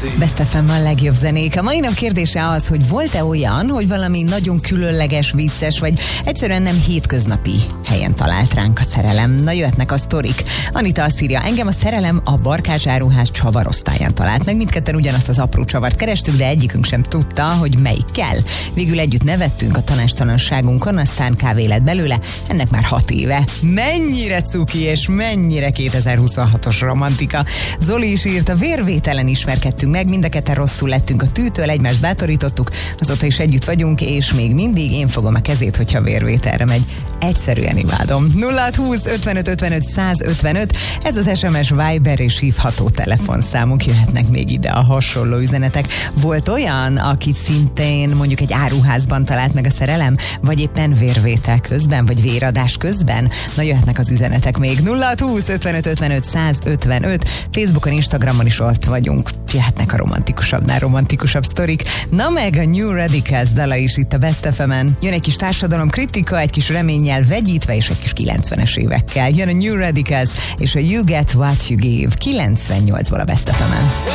Best FM a legjobb zenék. A mai nap kérdése az, hogy volt-e olyan, hogy valami nagyon különleges, vicces, vagy egyszerűen nem hétköznapi helyen talált ránk a szerelem. Na, jöhetnek a sztorik. Anita azt írja, engem a szerelem a Barkács áruház csavarosztályán talált meg. Mindketten ugyanazt az apró csavart kerestük, de egyikünk sem tudta, hogy melyik kell. Végül együtt nevettünk a tanástalanságunkon, aztán kávé lett belőle, ennek már 6 éve. Mennyire cuki és mennyire 2026-os romantika. Zoli is írt, a vérvételen ismerkedtünk meg, mind a ketten rosszul lettünk a tűtől, egymást bátorítottuk, azóta is együtt vagyunk, és még mindig én fogom a kezét, hogyha vérvételre megy. Egyszerűen imádom. 0620 55 55 155, ez az SMS, Viber és hívható telefonszámunk, jöhetnek még ide a hasonló üzenetek. Volt olyan, akit szintén mondjuk egy áruházban talált meg a szerelem, vagy éppen vérvétel közben, vagy véradás közben? Na, jöhetnek az üzenetek még. 0620 55 55 155, Facebookon, Instagramon is ott vagyunk. Jöhetnek a romantikusabbnál romantikusabb sztorik. Na meg a New Radicals dala is itt a Best FM-en. Jön egy kis társadalomkritika, egy kis reménnyel vegyítve, és egy kis 90-es évekkel. Jön a New Radicals és a You Get What You Give 98-ból a Best FM-en.